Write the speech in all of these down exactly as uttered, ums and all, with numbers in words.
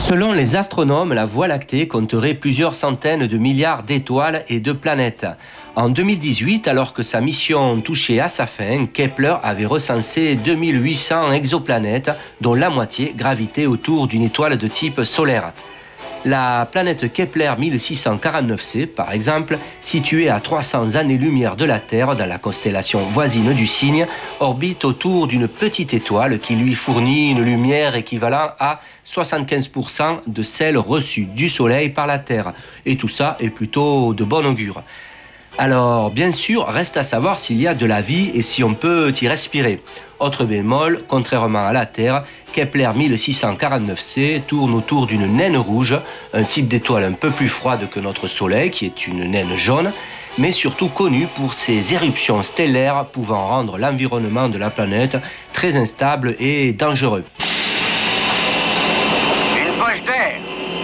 Selon les astronomes, la Voie lactée compterait plusieurs centaines de milliards d'étoiles et de planètes. En deux mille dix-huit, alors que sa mission touchait à sa fin, Kepler avait recensé deux mille huit cents exoplanètes, dont la moitié gravitaient autour d'une étoile de type solaire. La planète Kepler mille six cent quarante-neuf c, par exemple, située à trois cents années-lumière de la Terre dans la constellation voisine du Cygne, orbite autour d'une petite étoile qui lui fournit une lumière équivalente à soixante-quinze pour cent de celle reçue du Soleil par la Terre. Et tout ça est plutôt de bon augure. Alors, bien sûr, reste à savoir s'il y a de la vie et si on peut y respirer. Autre bémol, contrairement à la Terre, Kepler mille six cent quarante-neuf c tourne autour d'une naine rouge, un type d'étoile un peu plus froide que notre Soleil, qui est une naine jaune, mais surtout connue pour ses éruptions stellaires pouvant rendre l'environnement de la planète très instable et dangereux. Une poche d'air.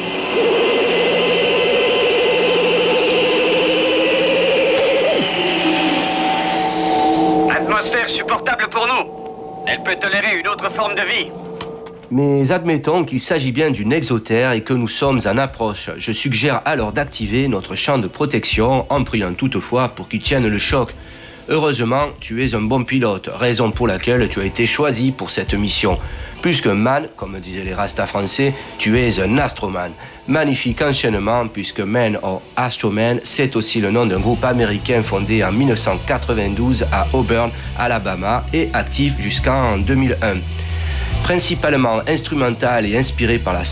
Atmosphère supportable pour nous. Elle peut tolérer une autre forme de vie. Mais admettons qu'il s'agit bien d'une exotère et que nous sommes en approche. Je suggère alors d'activer notre champ de protection en priant toutefois pour qu'il tienne le choc. Heureusement, tu es un bon pilote, raison pour laquelle tu as été choisi pour cette mission. Plus qu'un man, comme disaient les Rastas français, tu es un astroman. Magnifique enchaînement puisque Man or Astroman, c'est aussi le nom d'un groupe américain fondé en dix-neuf cent quatre-vingt-douze à Auburn, Alabama et actif jusqu'en deux mille un. Principalement instrumental et inspiré par la